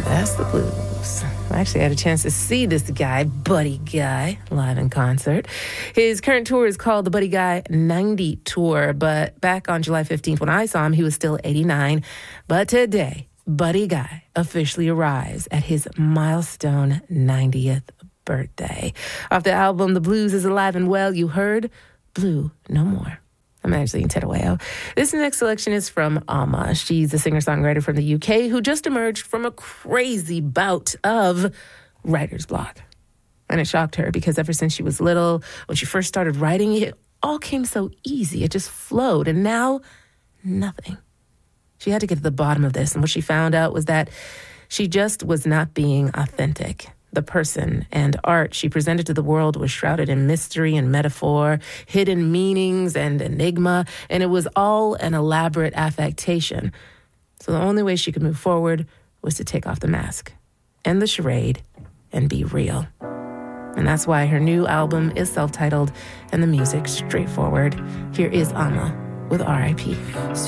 That's the Blues. I actually had a chance to see this guy, Buddy Guy, live in concert. His current tour is called the Buddy Guy 90 Tour, but back on July 15th when I saw him, he was still 89. But today, Buddy Guy officially arrives at his milestone 90th birthday. Off the album, The Blues is Alive and Well, you heard Blue No More. I'm Angeline Terueo. This next selection is from Alma. She's a singer-songwriter from the UK who just emerged from a crazy bout of writer's block. And it shocked her because ever since she was little, when she first started writing, it all came so easy. It just flowed. And now, nothing. She had to get to the bottom of this. And what she found out was that she just was not being authentic. The person and art she presented to the world was shrouded in mystery and metaphor, hidden meanings and enigma, and it was all an elaborate affectation. So the only way she could move forward was to take off the mask, end the charade, and be real. And that's why her new album is self-titled and the music straightforward. Here is Alma with R.I.P.